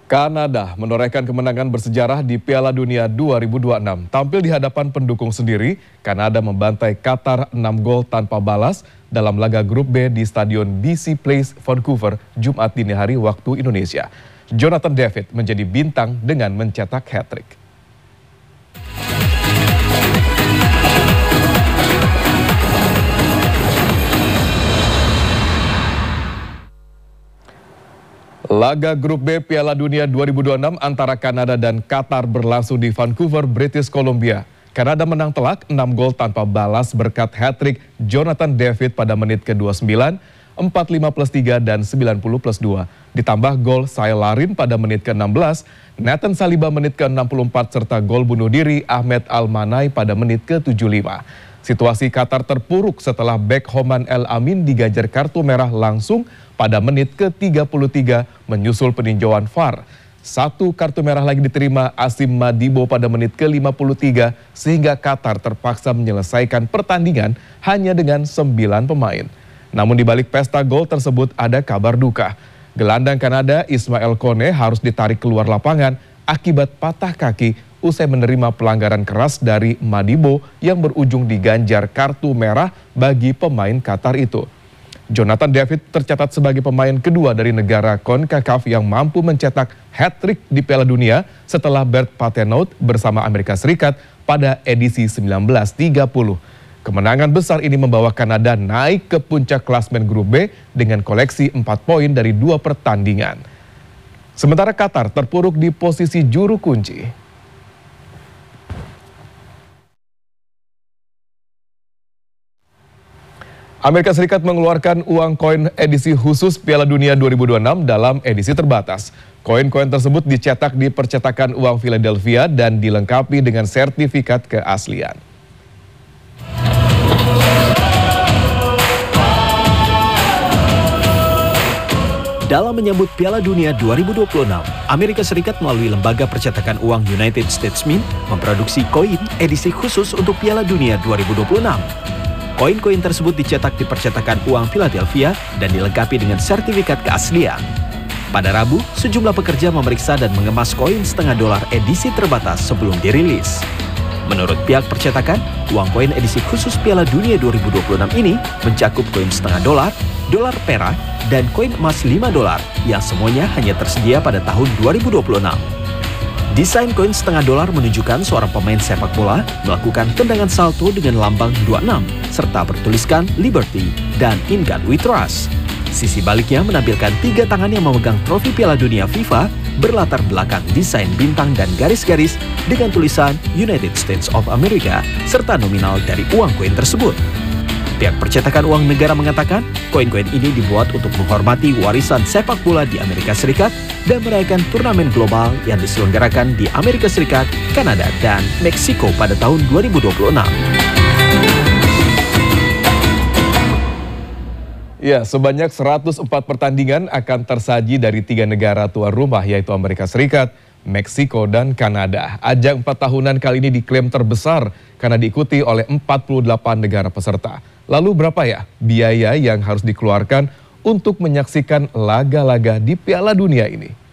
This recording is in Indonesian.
Kanada menorehkan kemenangan bersejarah di Piala Dunia 2026. Tampil di hadapan pendukung sendiri, Kanada membantai Qatar 6 gol tanpa balas dalam laga grup B di Stadion BC Place, Vancouver, Jumat dini hari waktu Indonesia. Jonathan David menjadi bintang dengan mencetak hat-trick. Laga grup B Piala Dunia 2026 antara Kanada dan Qatar berlangsung di Vancouver, British Columbia. Kanada menang telak 6 gol tanpa balas berkat hat-trick Jonathan David pada menit ke-29, 45+3 dan 90+2. Ditambah gol Saylarin pada menit ke-16, Nathan Saliba menit ke-64 serta gol bunuh diri Ahmed Al-Manai pada menit ke-75. Situasi Qatar terpuruk setelah bek Homan El Amin diganjar kartu merah langsung pada menit ke-33 menyusul peninjauan VAR. Satu kartu merah lagi diterima Asim Madibo pada menit ke-53 sehingga Qatar terpaksa menyelesaikan pertandingan hanya dengan 9 pemain. Namun di balik pesta gol tersebut ada kabar duka. Gelandang Kanada Ismael Kone harus ditarik keluar lapangan akibat patah kaki usai menerima pelanggaran keras dari Madibo yang berujung diganjar kartu merah bagi pemain Qatar itu. Jonathan David tercatat sebagai pemain kedua dari negara CONCACAF yang mampu mencetak hat-trick di Piala Dunia setelah Bert Patenaude bersama Amerika Serikat pada edisi 1930. Kemenangan besar ini membawa Kanada naik ke puncak klasmen grup B dengan koleksi 4 poin dari 2 pertandingan. Sementara Qatar terpuruk di posisi juru kunci. Amerika Serikat mengeluarkan uang koin edisi khusus Piala Dunia 2026 dalam edisi terbatas. Koin-koin tersebut dicetak di percetakan uang Philadelphia dan dilengkapi dengan sertifikat keaslian. Dalam menyambut Piala Dunia 2026, Amerika Serikat melalui lembaga percetakan uang United States Mint memproduksi koin edisi khusus untuk Piala Dunia 2026. Koin-koin tersebut dicetak di percetakan uang Philadelphia dan dilengkapi dengan sertifikat keaslian. Pada Rabu, sejumlah pekerja memeriksa dan mengemas koin setengah dolar edisi terbatas sebelum dirilis. Menurut pihak percetakan, uang koin edisi khusus Piala Dunia 2026 ini mencakup koin setengah dolar, dolar perak, dan koin emas 5 dolar yang semuanya hanya tersedia pada tahun 2026. Desain koin setengah dolar menunjukkan seorang pemain sepak bola melakukan tendangan salto dengan lambang 26 serta bertuliskan Liberty dan In God We Trust. Sisi baliknya menampilkan 3 tangan yang memegang trofi Piala Dunia FIFA berlatar belakang desain bintang dan garis-garis dengan tulisan United States of America serta nominal dari uang koin tersebut. Pihak percetakan uang negara mengatakan koin-koin ini dibuat untuk menghormati warisan sepak bola di Amerika Serikat dan merayakan turnamen global yang diselenggarakan di Amerika Serikat, Kanada, dan Meksiko pada tahun 2026. Ya, sebanyak 104 pertandingan akan tersaji dari 3 negara tuan rumah yaitu Amerika Serikat, Meksiko, dan Kanada. Ajang 4 tahunan kali ini diklaim terbesar karena diikuti oleh 48 negara peserta. Lalu berapa ya biaya yang harus dikeluarkan untuk menyaksikan laga-laga di Piala Dunia ini?